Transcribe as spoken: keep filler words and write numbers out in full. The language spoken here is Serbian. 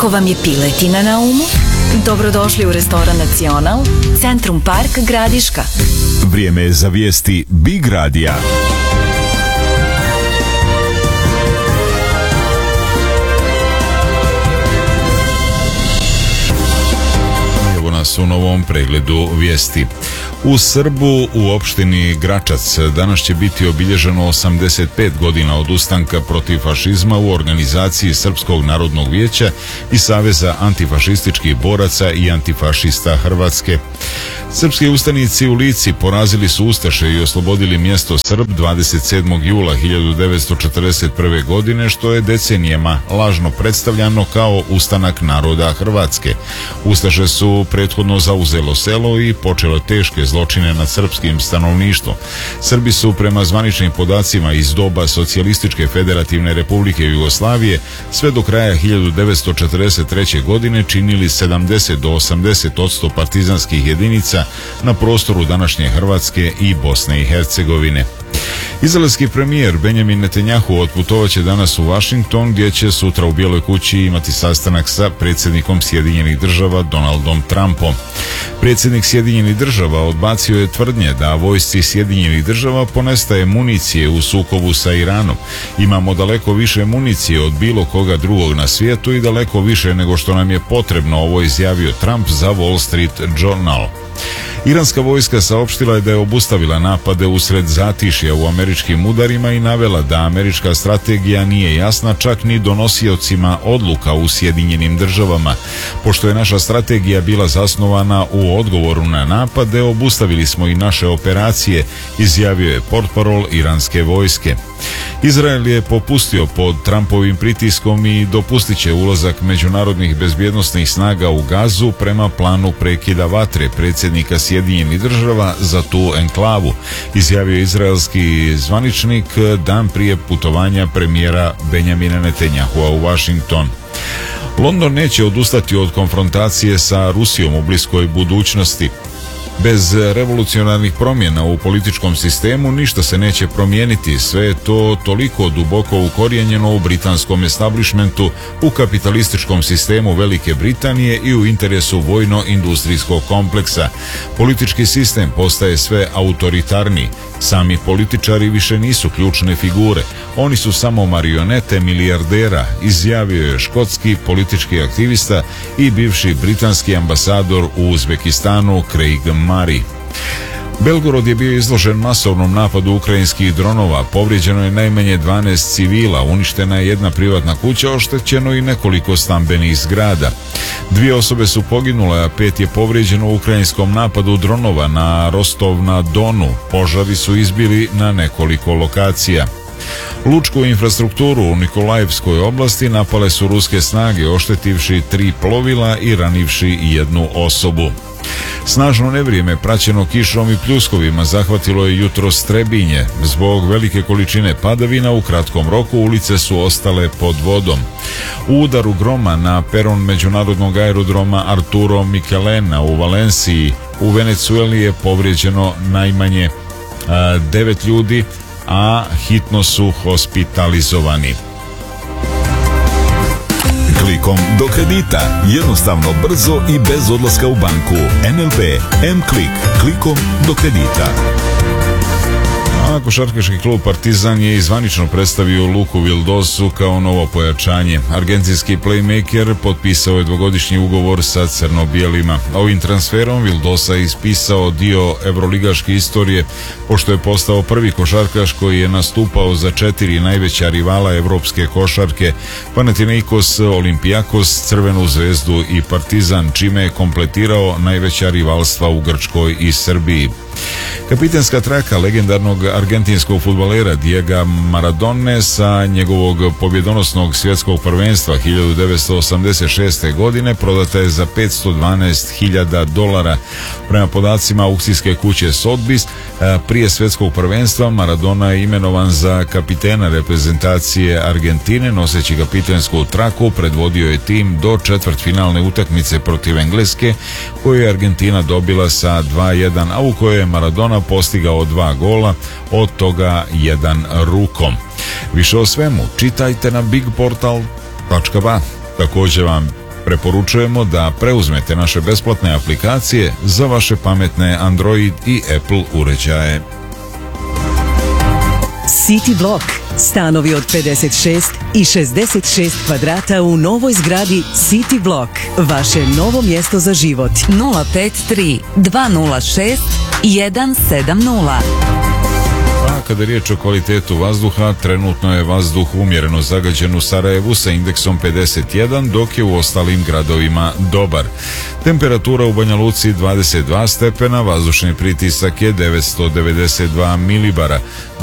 Ako vam je piletina na umu, dobrodošli u restoran Nacional, Centrum Park Gradiška. Vrijeme je za vijesti Big Radija. Evo nas u novom pregledu vijesti. U Srbu u opštini Gračac danas će biti obilježeno osamdeset pet godina od ustanka protiv fašizma u organizaciji Srpskog narodnog vijeća i Saveza antifašističkih boraca i antifašista Hrvatske. Srpski ustanici u Lici porazili su ustaše i oslobodili mjesto Srb dvadeset sedmog jula hiljadu devetsto četrdeset prve. godine, što je decenijama lažno predstavljano kao ustanak naroda Hrvatske. Ustaše su prethodno zauzelo selo i počelo teške zločine nad srpskim stanovništvom. Srbi su prema zvaničnim podacima iz doba Socijalističke federativne republike Jugoslavije sve do kraja hiljadu devetsto četrdeset treće. godine činili sedamdeset do osamdeset posto partizanskih jedinica na prostoru današnje Hrvatske i Bosne i Hercegovine. Izraelski premijer Benjamin Netanjahu otputovaće danas u Washington, gdje će sutra u Bijeloj kući imati sastanak sa predsjednikom Sjedinjenih država Donaldom Trumpom. Predsjednik Sjedinjenih država odbacio je tvrdnje da vojsci Sjedinjenih država ponestaje municije u sukobu sa Iranom. Imamo daleko više municije od bilo koga drugog na svijetu i daleko više nego što nam je potrebno, ovo izjavio Trump za Wall Street Journal. Iranska vojska saopštila je da je obustavila napade usred zatišja u američkim udarima i navela da američka strategija nije jasna čak ni donosiocima odluka u Sjedinjenim državama. Pošto je naša strategija bila zasnovana u odgovoru na napade, obustavili smo i naše operacije, izjavio je portparol iranske vojske. Izrael je popustio pod Trumpovim pritiskom i dopustit će ulazak međunarodnih bezbjednosnih snaga u Gazu prema planu prekida vatre predsjednika Sjedinjenih država za tu enklavu, izjavio izraelski zvaničnik dan prije putovanja premijera Benjamina Netanjahua u Washington. London neće odustati od konfrontacije sa Rusijom u bliskoj budućnosti. Bez revolucionarnih promjena u političkom sistemu ništa se neće promijeniti, sve je to toliko duboko ukorijenjeno u britanskom establishmentu, u kapitalističkom sistemu Velike Britanije i u interesu vojno-industrijskog kompleksa. Politički sistem postaje sve autoritarniji. Sami političari više nisu ključne figure, oni su samo marionete milijardera, izjavio je škotski politički aktivista i bivši britanski ambasador u Uzbekistanu Craig Murray. Belgorod je bio izložen masovnom napadu ukrajinskih dronova, povrijeđeno je najmanje dvanaest civila, uništena je jedna privatna kuća, oštećeno i nekoliko stambenih zgrada. Dvije osobe su poginule, a pet je povrijeđeno u ukrajinskom napadu dronova na Rostov na Donu. Požari su izbili na nekoliko lokacija. Lučku infrastrukturu u Nikolajevskoj oblasti napale su ruske snage, oštetivši tri plovila i ranivši jednu osobu. Snažno nevrijeme praćeno kišom i pljuskovima zahvatilo je jutros Trebinje. Zbog velike količine padavina u kratkom roku ulice su ostale pod vodom. U udaru groma na peron međunarodnog aerodroma Arturo Michelena u Valenciji u Venecueli je povrijeđeno najmanje a, devet ljudi, a hitno su hospitalizovani. Klikom do kredita. Jednostavno, brzo i bez odlaska u banku. N L B M-Klik. Klikom do kredita. A košarkaški klub Partizan je izvanično predstavio Luku Vildosu kao novo pojačanje. Argentinski playmaker potpisao je dvogodišnji ugovor sa crno-bijelima. Ovim transferom Vildosa je ispisao dio evroligaške istorije, pošto je postao prvi košarkaš koji je nastupao za četiri najveća rivala evropske košarke: Panathinaikos, Olympiakos, Crvenu zvezdu i Partizan, čime je kompletirao najveća rivalstva u Grčkoj i Srbiji. Kapitenska traka legendarnog argentinskog fudbalera Diego Maradone sa njegovog pobjedonosnog svjetskog prvenstva hiljadu devetsto osamdeset šeste. godine prodata je za petsto dvanaest hiljada dolara. Prema podacima aukcijske kuće Sotheby's, prije svjetskog prvenstva Maradona je imenovan za kapitena reprezentacije Argentine. Noseći kapitensku traku predvodio je tim do četvrtfinalne utakmice protiv Engleske, koju je Argentina dobila sa dva jedan, a u kojoj je Maradona postigao dva gola, od toga jedan rukom. Više o svemu čitajte na big portal točka ba. Također vam Preporučujemo da preuzmete naše besplatne aplikacije za vaše pametne Android i Apple uređaje. City Block. Stanovi od pedeset šest i šezdeset šest kvadrata u novoj zgradi City Block. Vaše novo mjesto za život. nula pet tri dva nula šest jedan sedam nula. A kada je riječ o kvalitetu vazduha, trenutno je vazduh umjereno zagađen u Sarajevu sa indeksom pedeset jedan, dok je u ostalim gradovima dobar. Temperatura u Banja Luci dvadeset dva stepena, vazdušni pritisak je devetsto devedeset dva milibara.